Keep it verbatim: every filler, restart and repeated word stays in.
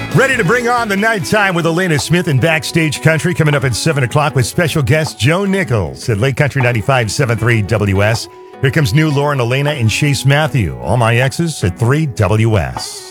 Ready to bring on the nighttime with Elena Smith and Backstage Country coming up at seven o'clock with special guest Joe Nichols at Lake Country ninety-five point seven three W S. Here comes new Lauren, Elena, and Chase Matthew. All My Exes at three W S.